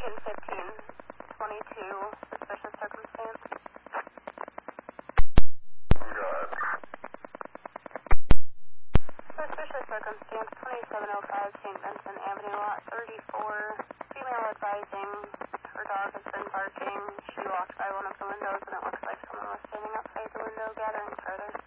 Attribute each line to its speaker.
Speaker 1: Lincoln 1522, suspicious circumstance.
Speaker 2: Good.
Speaker 1: Suspicious circumstance, 2705 St. Vincent Avenue, lot 34. Female advising her dog has been barking. She walked by one of the windows and it looks like someone was standing outside the window gathering further.